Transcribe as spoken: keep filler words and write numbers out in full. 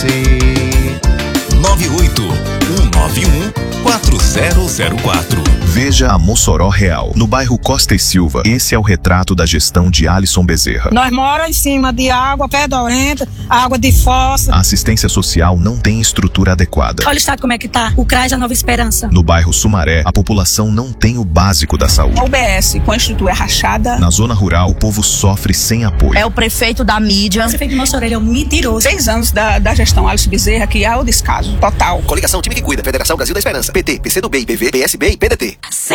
você. nove oito um nove um quatro zero zero quatro. Veja a Mossoró Real, no bairro Costa e Silva. Esse é o retrato da gestão de Alisson Bezerra. Nós moramos em cima de água fedorenta, água de fossa. A assistência social não tem estrutura adequada. Olha o estado como é que tá. O CRAS da Nova Esperança. No bairro Sumaré, a população não tem o básico da saúde. A U B S com a estrutura rachada. Na zona rural, o povo sofre sem apoio. É o prefeito da mídia. O prefeito de Mossoró é um mentiroso. Seis anos da, da gestão Alisson Bezerra, que há o descaso total. Coligação Time que Cuida, Federação Brasil da Esperança, P T, P C do B, I B V, P S B e P D T.